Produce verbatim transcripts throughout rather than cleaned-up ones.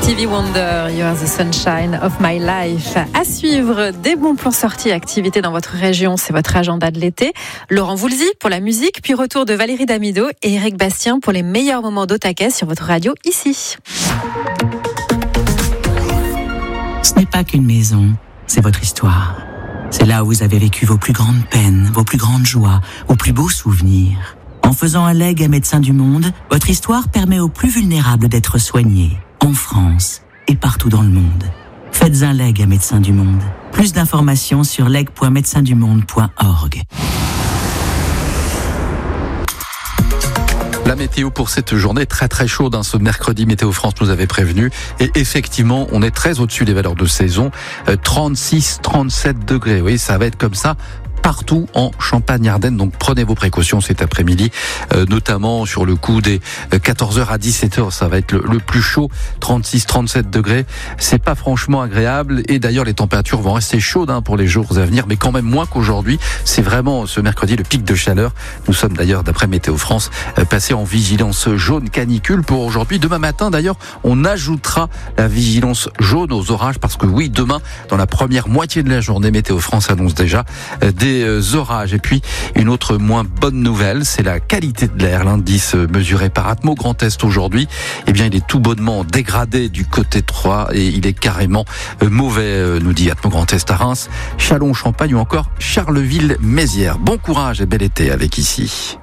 Stevie Wonder, You are the sunshine of my life. À suivre, des bons plans sorties, activités dans votre région, c'est votre agenda de l'été. Laurent Voulzy pour la musique, puis retour de Valérie Damido et Eric Bastien pour les meilleurs moments d'Otakais sur votre radio ici. Ce n'est pas qu'une maison, c'est votre histoire. C'est là où vous avez vécu vos plus grandes peines, vos plus grandes joies, vos plus beaux souvenirs. En faisant un legs à Médecins du Monde, votre histoire permet aux plus vulnérables d'être soignés, en France et partout dans le monde. Faites un leg à Médecins du Monde. Plus d'informations sur leg point médecins du monde point org. La météo pour cette journée très très chaude, hein. Ce mercredi, Météo France nous avait prévenu. Et effectivement, on est très au-dessus des valeurs de saison. Euh, trente-six, trente-sept degrés. Oui, ça va être comme ça partout en Champagne-Ardenne. Donc prenez vos précautions cet après-midi, euh, notamment sur le coup des quatorze heures à dix-sept heures. Ça va être le, le plus chaud, trente-six, trente-sept degrés. C'est pas franchement agréable. Et d'ailleurs, les températures vont rester chaudes hein, pour les jours à venir, mais quand même moins qu'aujourd'hui. C'est vraiment ce mercredi le pic de chaleur. Nous sommes d'ailleurs, d'après Météo France, euh, passés en vigilance jaune canicule pour aujourd'hui. Demain matin, d'ailleurs, on ajoutera la vigilance jaune aux orages parce que oui, demain, dans la première moitié de la journée, Météo France annonce déjà euh, des orages. Et puis une autre moins bonne nouvelle, c'est la qualité de l'air. L'indice mesuré par Atmo Grand Est aujourd'hui, eh bien il est tout bonnement dégradé du côté trois et il est carrément mauvais, nous dit Atmo Grand Est à Reims, Châlons-Champagne ou encore Charleville-Mézières. Bon courage et bel été avec ici.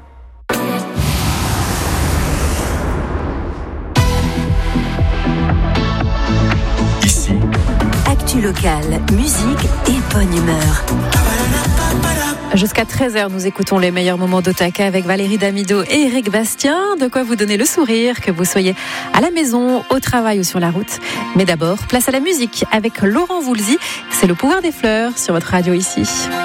Ici, actu locale, musique et bonne humeur. Jusqu'à treize heures, nous écoutons les meilleurs moments d'Otakais avec Valérie Damido et Eric Bastien. De quoi vous donner le sourire, que vous soyez à la maison, au travail ou sur la route. Mais d'abord, place à la musique avec Laurent Voulzy. C'est le pouvoir des fleurs sur votre radio ici.